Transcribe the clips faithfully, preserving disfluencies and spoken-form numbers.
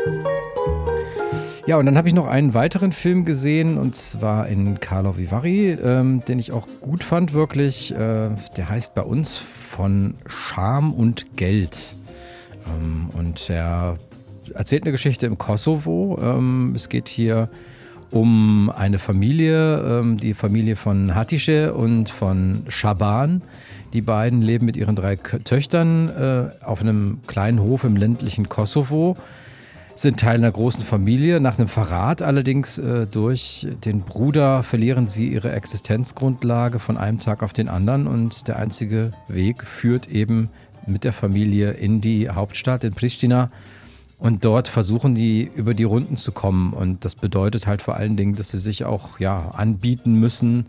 Ja, und dann habe ich noch einen weiteren Film gesehen, und zwar in Karlovy Vary, ähm, den ich auch gut fand, wirklich. Äh, der heißt bei uns Von Scham und Geld. Ähm, und er erzählt eine Geschichte im Kosovo. Ähm, es geht hier um eine Familie, ähm, die Familie von Hatice und von Shaban. Die beiden leben mit ihren drei K- Töchtern äh, auf einem kleinen Hof im ländlichen Kosovo. Sind Teil einer großen Familie. Nach einem Verrat allerdings äh, durch den Bruder verlieren sie ihre Existenzgrundlage von einem Tag auf den anderen, und der einzige Weg führt eben mit der Familie in die Hauptstadt, in Pristina, und dort versuchen die über die Runden zu kommen, und das bedeutet halt vor allen Dingen, dass sie sich auch ja, anbieten müssen,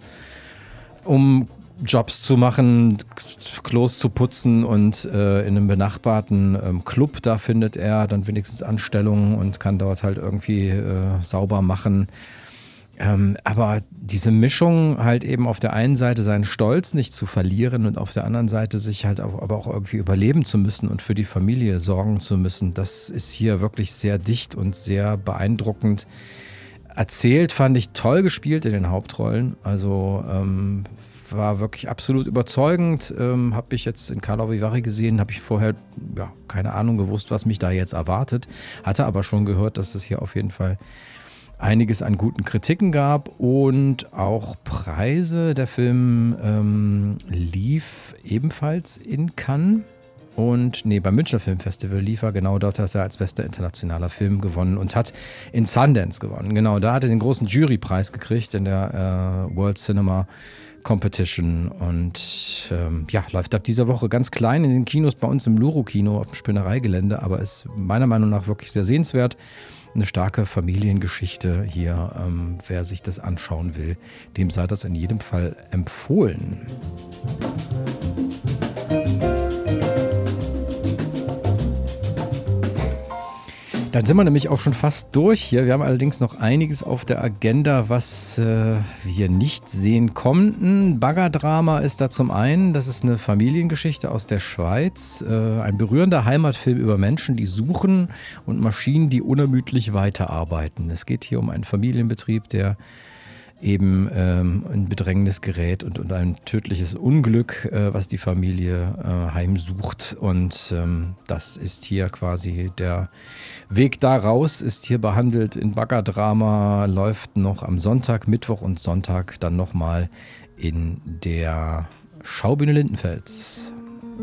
um Jobs zu machen, Klos zu putzen, und äh, in einem benachbarten ähm, Club, da findet er dann wenigstens Anstellungen und kann dort halt irgendwie äh, sauber machen. Ähm, aber diese Mischung halt eben auf der einen Seite seinen Stolz nicht zu verlieren und auf der anderen Seite sich halt auch, aber auch irgendwie überleben zu müssen und für die Familie sorgen zu müssen, das ist hier wirklich sehr dicht und sehr beeindruckend erzählt, fand ich toll gespielt in den Hauptrollen. Also ähm, war wirklich absolut überzeugend. Ähm, habe ich jetzt in Karlovy Vary gesehen, habe ich vorher ja, keine Ahnung gewusst, was mich da jetzt erwartet. Hatte aber schon gehört, dass es hier auf jeden Fall einiges an guten Kritiken gab und auch Preise. Der Film ähm, lief ebenfalls in Cannes. Und nee, beim Münchner Filmfestival lief er, genau dort hat er als bester internationaler Film gewonnen und hat in Sundance gewonnen. Genau, da hat er den großen Jurypreis gekriegt in der äh, World Cinema Competition, und ähm, ja, läuft ab dieser Woche ganz klein in den Kinos bei uns im Luro-Kino auf dem Spinnereigelände, aber ist meiner Meinung nach wirklich sehr sehenswert. Eine starke Familiengeschichte hier. Ähm, wer sich das anschauen will, dem sei das in jedem Fall empfohlen. Dann sind wir nämlich auch schon fast durch hier. Wir haben allerdings noch einiges auf der Agenda, was äh, wir nicht sehen konnten. Baggerdrama ist da zum einen. Das ist eine Familiengeschichte aus der Schweiz. Äh, ein berührender Heimatfilm über Menschen, die suchen, und Maschinen, die unermüdlich weiterarbeiten. Es geht hier um einen Familienbetrieb, der eben ähm, in Bedrängnis gerät und, und ein tödliches Unglück, äh, was die Familie äh, heimsucht. Und ähm, das ist hier quasi der Weg da raus, ist hier behandelt in Baggerdrama, läuft noch am Sonntag, Mittwoch und Sonntag dann nochmal in der Schaubühne Lindenfels.